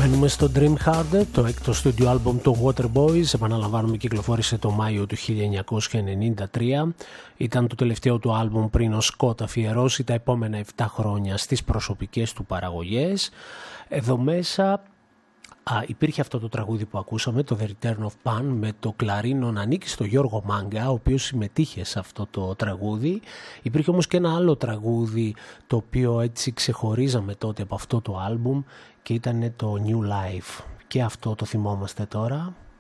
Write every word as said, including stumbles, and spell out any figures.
Μένουμε στο Dream Harder, το έκτο studio album των Waterboys. Επαναλαμβάνουμε, κυκλοφόρησε το Μάιο του χίλια εννιακόσια ενενήντα τρία. Ήταν το τελευταίο του album πριν ο Σκότ αφιερώσει τα επόμενα επτά χρόνια στις προσωπικές του παραγωγές. Εδώ μέσα α, υπήρχε αυτό το τραγούδι που ακούσαμε, το The Return of Pan, με το κλαρίνο να ανήκει στο Γιώργο Μάγκα, ο οποίος συμμετείχε σε αυτό το τραγούδι. Υπήρχε όμως και ένα άλλο τραγούδι το οποίο έτσι ξεχωρίζαμε τότε από αυτό το album και ήταν το New Life. Και αυτό το θυμόμαστε τώρα.